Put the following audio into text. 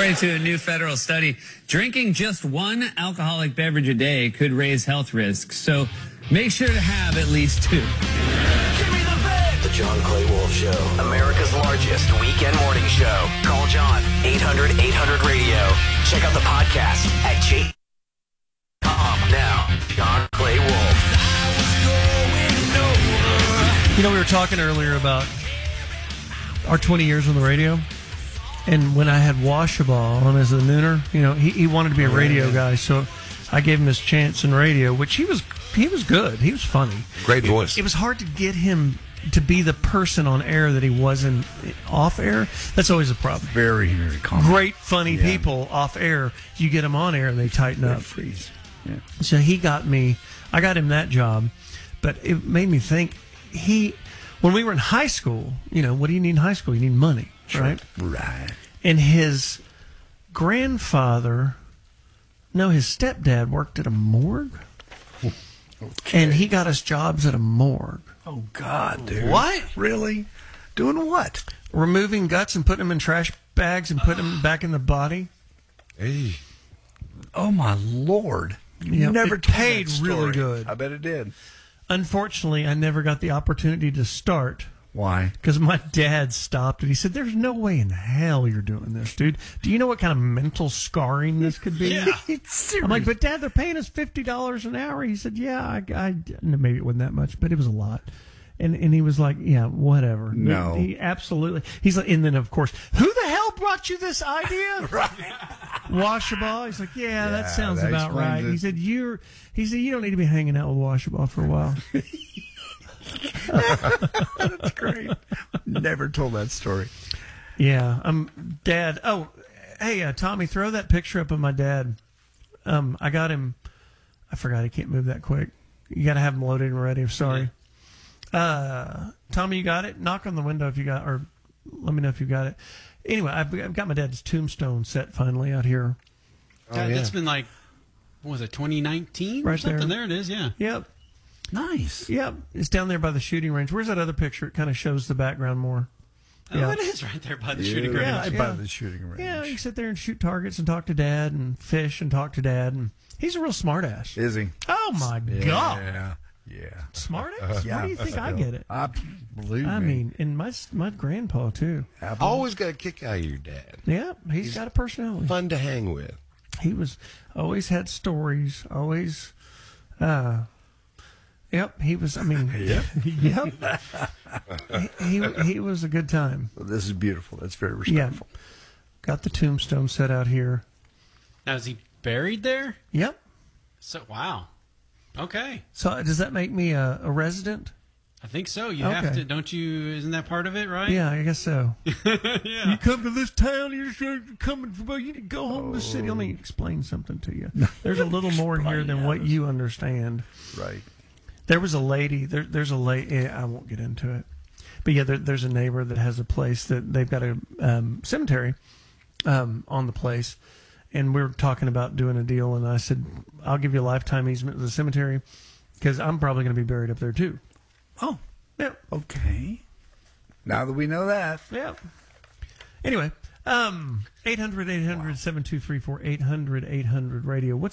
According to a new federal study, drinking just one alcoholic beverage a day could raise health risks. So make sure to have at least two. Give me the vet. The John Clay Wolf Show, America's largest weekend morning show. Call John, 800-800-RADIO. Check out the podcast at J.com. Now, John Clay Wolf. You know, we were talking earlier about our 20 years on the radio. And when I had Washaball on as a nooner, you know, he wanted to be a radio guy. So I gave him his chance in radio, which he was good. He was funny. Great voice. It was hard to get him to be the person on air that he wasn't off air. That's always a problem. Very, very common. Great, funny people off air. You get them on air and they tighten up. Freeze. Yeah. So I got him that job, but it made me think when we were in high school, you know, what do you need in high school? You need money, right? Right. And his stepdad worked at a morgue. Okay. And he got us jobs at a morgue. Oh, God, dude. What? Really? Doing what? Removing guts and putting them in trash bags and putting them back in the body. Hey. Oh, my Lord. Yep. Never It told paid that story. really good. I bet it did. Unfortunately, I never got the opportunity to start. Why? Because my dad stopped it. He said, "There's no way in hell you're doing this, dude. Do you know what kind of mental scarring this could be?" I'm like, "But Dad, they're paying us $50 an hour." He said, "Yeah, no, maybe it wasn't that much, but it was a lot." And he was like, "Yeah, whatever." No, he absolutely. He's like, and then of course, who the hell brought you this idea? Right. Washaball. He's like, yeah, that sounds that about right. explains it. He said, you don't need to be hanging out with Washaball for a while. That's great. Never told that story. Yeah. Dad. Oh, hey, Tommy, throw that picture up of my dad. I got him. I forgot he can't move that quick. You got to have him loaded and ready. I'm sorry. Tommy, you got it? Knock on the window if you got, or let me know if you got it. Anyway, I've got my dad's tombstone set finally out here. That's been like, what was it, 2019 or right something? there There it is, yeah. Yep. Nice. Yep. It's down there by the shooting range. Where's that other picture? It kind of shows the background more. Oh, it is right there by the shooting range. Yeah. By the shooting range. Yeah, you sit there and shoot targets and talk to Dad and fish and talk to Dad. And he's a real smart ass. Is he? Oh, my God. Yeah. Smart ass? Why do you think I get it? Believe me. I mean, and my grandpa, too. Always got a kick out of your dad. Yeah, he's got a personality. Fun to hang with. He was always had stories, always. Yep, he was. I mean, Yep. Yep. He was a good time. Well, this is beautiful. That's very respectful. Yeah. Got the tombstone set out here. Now, is he buried there? Yep. So, wow. Okay. So does that make me a resident? I think so. You have to, don't you? Isn't that part of it, right? Yeah, I guess so. Yeah. You come to this town, you're coming from. You need to go home to the city. Let me explain something to you. There's a little more here than what you understand. Right. There was a lady. There's a lady. I won't get into it, but yeah, there's a neighbor that has a place that they've got a cemetery on the place, and we were talking about doing a deal, and I said, I'll give you a lifetime easement to the cemetery because I'm probably going to be buried up there too. Oh, yeah. Okay. Now that we know that. Yeah. Anyway, 800-800-7234, 800-800-RADIO. What's